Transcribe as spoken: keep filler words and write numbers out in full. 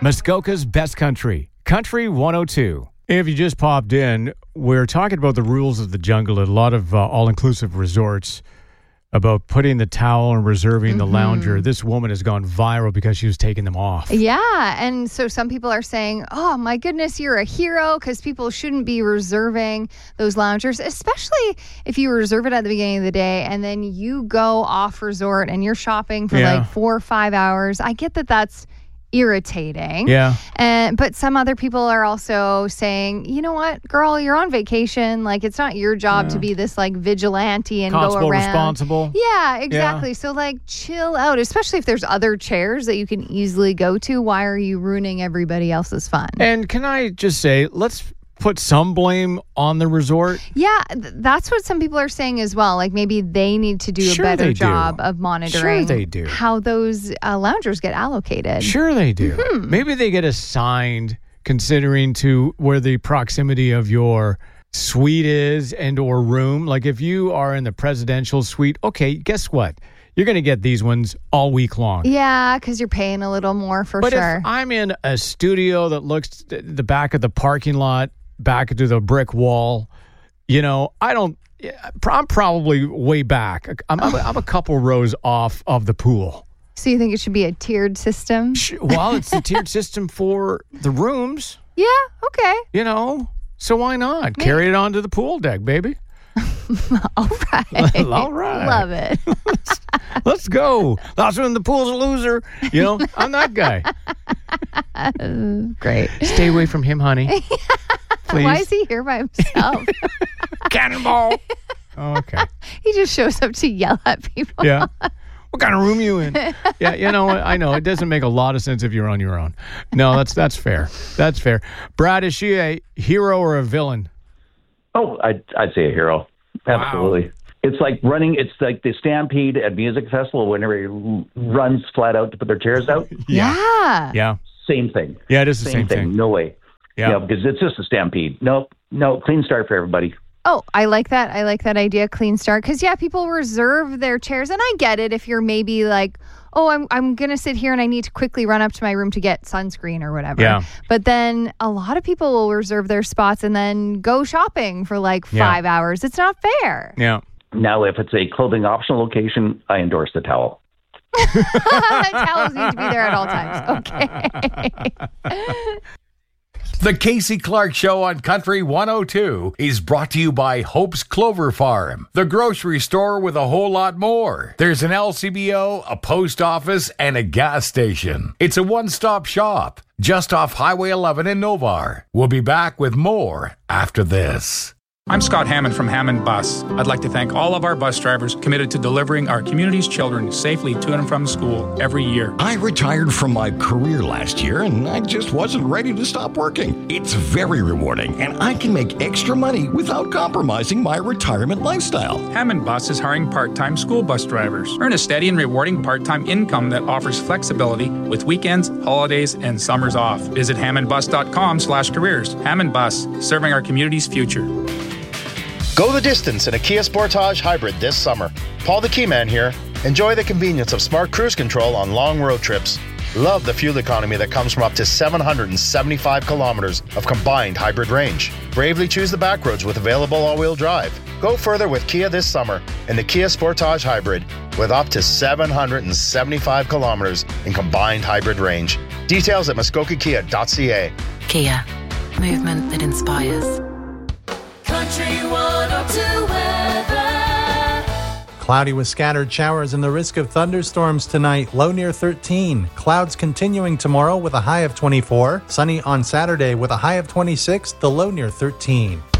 Muskoka's Best Country, Country one oh two. If you just popped in, we're talking about the rules of the jungle at a lot of uh, all-inclusive resorts about putting the towel and reserving mm-hmm. the lounger. This woman has gone viral because she was taking them off. Yeah, and so some people are saying, oh, my goodness, you're a hero, because people shouldn't be reserving those loungers, especially if you reserve it at the beginning of the day and then you go off resort and you're shopping for yeah. like four or five hours. I get that that's irritating. Yeah. And but some other people are also saying, you know what, girl, you're on vacation. Like, it's not your job yeah. to be this like vigilante and Constable, go around. responsible. Yeah, exactly. Yeah. So like chill out, especially if there's other chairs that you can easily go to. Why are you ruining everybody else's fun? And can I just say, let's put some blame on the resort. Yeah, th- that's what some people are saying as well. Like maybe they need to do sure a better job do. of monitoring sure they do. how those uh, loungers get allocated. Sure they do. Mm-hmm. Maybe they get assigned considering to where the proximity of your suite is and or room. Like if you are in the presidential suite, okay, guess what? You're going to get these ones all week long. Yeah, because you're paying a little more for but sure. But if I'm in a studio that looks at the back of the parking lot, back to the brick wall, you know, I don't, I'm probably way back. I'm, I'm, a, I'm a couple rows off of the pool. So you think it should be a tiered system? Well, it's a tiered system for the rooms. Yeah, okay. You know, so why not? Maybe. Carry it onto the pool deck, baby. All right. All right. Love it. let's, let's go. That's when the pool's a loser. You know, I'm that guy. Great. Stay away from him, honey. Please. Why is he here by himself? Cannonball. Oh, okay. He just shows up to yell at people. Yeah. What kind of room you in? Yeah, you know, I know. It doesn't make a lot of sense if you're on your own. No, that's that's fair. That's fair. Brad, is she a hero or a villain? Oh, I'd, I'd say a hero. Absolutely. Wow. It's like running, it's like the Stampede at Music Festival whenever he runs flat out to put their chairs out. Yeah. Yeah. yeah. Same thing. Yeah, it is the same, same thing. thing. No way. Yeah. yeah. Because it's just a Stampede. Nope. No, clean start for everybody. Oh, I like that. I like that idea, clean start. Because, yeah, people reserve their chairs. And I get it if you're maybe like, oh, I'm I'm going to sit here and I need to quickly run up to my room to get sunscreen or whatever. Yeah. But then a lot of people will reserve their spots and then go shopping for like five yeah. hours. It's not fair. Yeah. Now, if it's a clothing optional location, I endorse the towel. Towels need to be there at all times. Okay. The Casey Clark Show on Country one oh two is brought to you by Hope's Clover Farm, the grocery store with a whole lot more. There's an L C B O, a post office, and a gas station. It's a one-stop shop just off Highway eleven in Novar. We'll be back with more after this. I'm Scott Hammond from Hammond Bus. I'd like to thank all of our bus drivers committed to delivering our community's children safely to and from school every year. I retired from my career last year and I just wasn't ready to stop working. It's very rewarding and I can make extra money without compromising my retirement lifestyle. Hammond Bus is hiring part-time school bus drivers. Earn a steady and rewarding part-time income that offers flexibility with weekends, holidays, and summers off. Visit hammondbus.com slash careers. Hammond Bus, serving our community's future. Go the distance in a Kia Sportage Hybrid this summer. Paul the Keyman here. Enjoy the convenience of smart cruise control on long road trips. Love the fuel economy that comes from up to seven hundred seventy-five kilometers of combined hybrid range. Bravely choose the back roads with available all-wheel drive. Go further with Kia this summer in the Kia Sportage Hybrid with up to seven hundred seventy-five kilometers in combined hybrid range. Details at muskoka kia dot c a. Kia, movement that inspires. Country one oh two weather. Cloudy with scattered showers and the risk of thunderstorms tonight. Low near thirteen. Clouds continuing tomorrow with a high of twenty-four. Sunny on Saturday with a high of twenty-six. The low near thirteen.